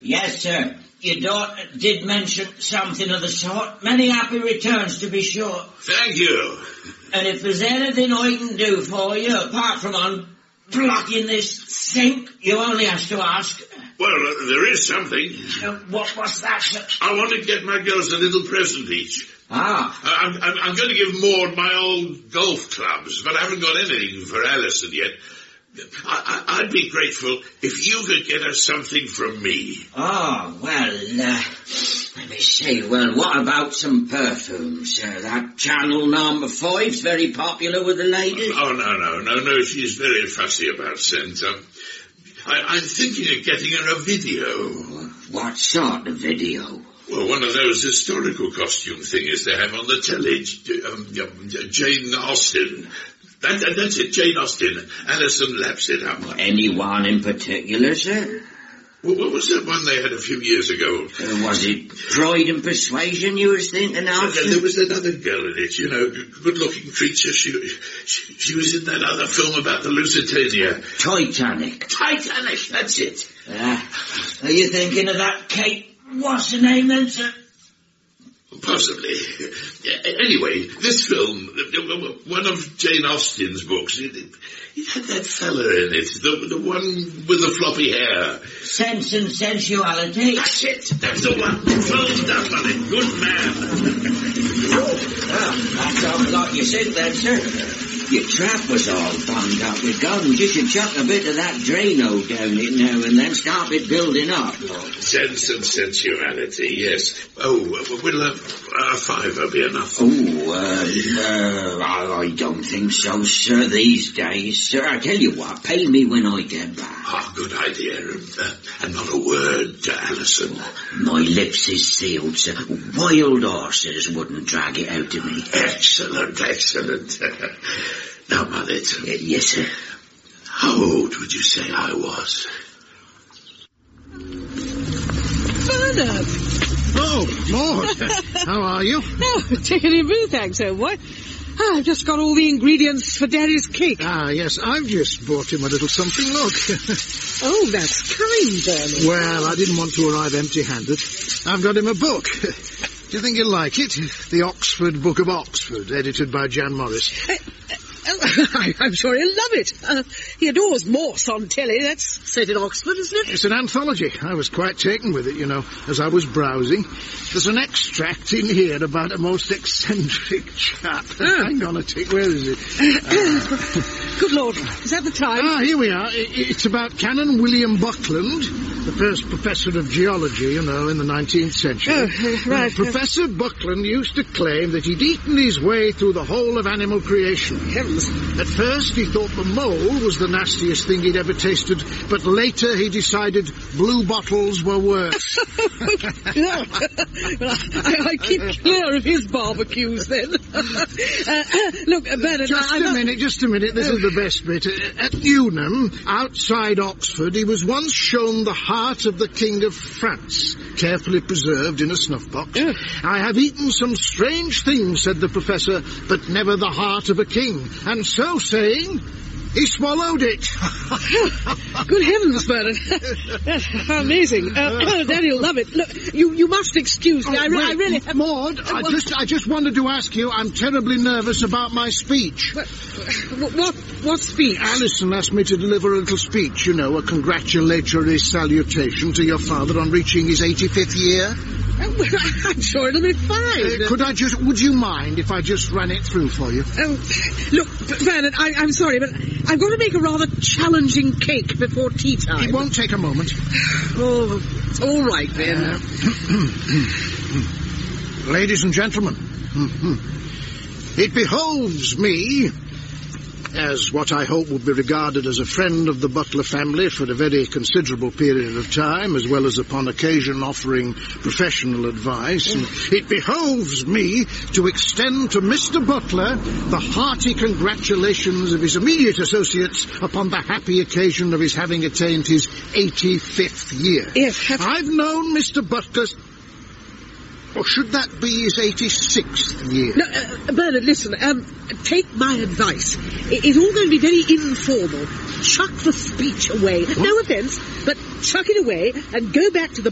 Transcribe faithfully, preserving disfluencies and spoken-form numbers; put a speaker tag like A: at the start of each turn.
A: Yes, sir. Your daughter did mention something of the sort. Many happy returns, to be sure.
B: Thank you.
A: And if there's anything I can do for you, apart from unblocking this sink, you only have to ask.
B: Well, uh, there is something.
A: Uh, what was that, sir?
B: I want to get my girls a little present each.
A: Ah.
B: I'm, I'm, I'm going to give Maud my old golf clubs, but I haven't got anything for Alison yet. I, I, I'd be grateful if you could get her something from me.
A: Oh, well, uh, let me see. Well, what about some perfumes? Uh, that Channel Number Five's very popular with the ladies.
B: Oh, no, no, no, no. She's very fussy about scent. Um, I, I'm thinking of getting her a video.
A: What sort of video?
B: Well, one of those historical costume things they have on the telly. Um, Jane Austen. That, that, that's it, Jane Austen. Alison laps it up.
A: Anyone in particular, sir?
B: Well, what was that one they had a few years ago?
A: Uh, was it Pride and Persuasion you was thinking of?
B: Well, there was that other girl in it, you know, good-looking creature. She, she she was in that other film about the Lusitania.
A: Titanic.
B: Titanic, that's it.
A: Uh, are you thinking of that Kate? What's her name then, sir?
B: Possibly. Anyway, this film, one of Jane Austen's books, it, it had that fella in it, the, the one with the floppy hair.
A: Sense and Sensuality.
B: That's it, that's the one. Closed up on it. Good man.
A: Well, that's all lot you said then, sir. Your trap was all bunged up with guns. You should chuck a bit of that Drano down it now and then, start it building up.
B: Sense and Sensuality, yes. Oh, will a, a fiver be enough?
A: Oh, uh, uh, I don't think so, sir, these days, sir. I tell you what, pay me when I get back.
B: Ah, oh, good idea. Uh, and not a word to Alison.
A: My lips is sealed, sir. Wild horses wouldn't drag it out of me.
B: Excellent, excellent. Now, Mullet.
A: Uh, yes, sir.
B: How old would you say I was?
C: Bernard!
D: Oh, Maud. How are you?
C: Oh, taking a breath, thanks, old boy. Ah, I've just got all the ingredients for Daddy's cake.
D: Ah, yes, I've just bought him a little something, look.
C: Oh, that's kind, Bernard.
D: Well, I didn't want to arrive empty-handed. I've got him a book. Do you think he'll like it? The Oxford Book of Oxford, edited by Jan Morris.
C: Uh, uh, I, I'm sure he'll love it. Uh, he adores Morse on telly. That's set in Oxford, isn't it?
D: It's an anthology. I was quite taken with it, you know, as I was browsing. There's an extract in here about a most eccentric chap. Oh. Hang on a tick, where is it?
C: Uh, Good Lord, is that the time?
D: Ah, here we are. It's about Canon William Buckland, the first professor of geology, you know, in the nineteenth century.
C: Oh, uh, right.
D: Uh, Professor Buckland used to claim that he'd eaten his way through the whole of animal creation.
C: Heavens.
D: At first he thought the mole was the nastiest thing he'd ever tasted, but later he decided blue bottles were worse.
C: Well, I, I keep clear of his barbecues then. uh, uh, look, uh, Bernard...
D: Just
C: I,
D: a
C: not...
D: minute, just a minute. This is the best bit. At Newnham, outside Oxford, he was once shown the heart of the King of France, carefully preserved in a snuff box.
C: Oh.
D: I have eaten some strange things, said the professor, but never the heart of a king. And so saying, he swallowed it.
C: Good heavens, Bernard. Amazing. Uh, Daddy'll love it. Look, you, you must excuse me.
D: Oh,
C: I, re-
D: wait,
C: I really have...
D: Maud, I
C: what?
D: just, I just wanted to ask you, I'm terribly nervous about my speech.
C: What, what, what speech?
D: Alison asked me to deliver a little speech, you know, a congratulatory salutation to your father on reaching his eighty-fifth year.
C: I'm sure it'll be fine.
D: Uh, could I just, would you mind if I just ran it through for you?
C: Um, look, Bernard, I, I'm sorry, but I've got to make a rather challenging cake before tea time.
D: It won't take a moment.
C: Oh, all right then.
D: Uh, ladies and gentlemen, it behoves me, as what I hope will be regarded as a friend of the Butler family for a very considerable period of time, as well as upon occasion offering professional advice, and it behoves me to extend to Mister Butler the hearty congratulations of his immediate associates upon the happy occasion of his having attained his eighty-fifth year.
C: Yes, that's...
D: I've known Mister Butler's... Or should that be his eighty-sixth year?
C: No, uh, Bernard, listen, um, take my advice. It, it's all going to be very informal. Chuck the speech away.
D: What?
C: No offence, but chuck it away and go back to the